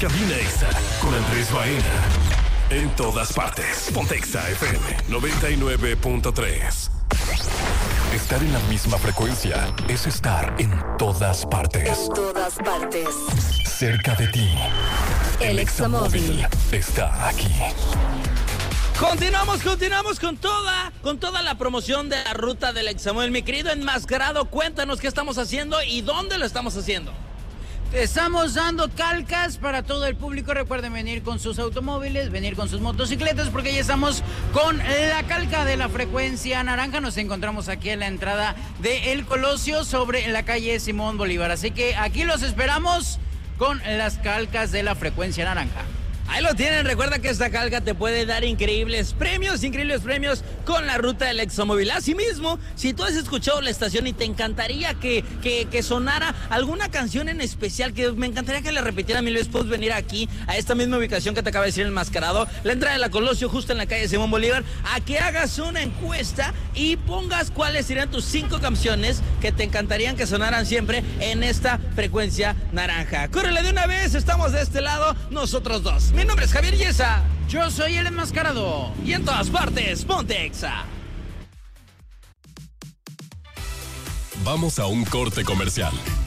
Cabina Exa con Andrés Baena. En todas partes. Ponte Exa FM 99.3. Estar en la misma frecuencia es estar en todas partes. En todas partes. Cerca de ti. El Examóvil está aquí. Continuamos con toda la promoción de la ruta del Examóvil. Mi querido enmascarado, cuéntanos qué estamos haciendo y dónde lo estamos haciendo. Estamos dando calcas para todo el público. Recuerden venir con sus automóviles, venir con sus motocicletas, porque ya estamos con la calca de la frecuencia naranja. Nos encontramos aquí en la entrada de El Colosio sobre la calle Simón Bolívar. Así que aquí los esperamos con las calcas de la frecuencia naranja. Ahí lo tienen, recuerda que esta calca te puede dar increíbles premios con la ruta del Examóvil. Asimismo, si tú has escuchado la estación y te encantaría que sonara alguna canción en especial, que me encantaría que le repitiera mil veces, puedes venir aquí, a esta misma ubicación que te acaba de decir el enmascarado, la entrada de la Colosio, justo en la calle Simón Bolívar, a que hagas una encuesta y pongas cuáles serían tus 5 canciones que te encantarían que sonaran siempre en esta frecuencia naranja. Córrele de una vez, estamos de este lado, nosotros dos. Mi nombre es Javier Yesa. Yo soy el enmascarado. Y en todas partes, ponte Exa. Vamos a un corte comercial.